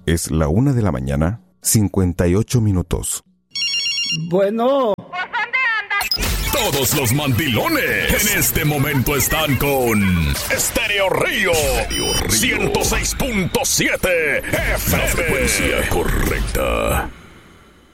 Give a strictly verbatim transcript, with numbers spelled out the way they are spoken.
Es la una de la mañana, cincuenta y ocho minutos. Bueno. Todos los mandilones en este momento están con Estéreo Río ciento seis punto siete F M. La frecuencia correcta.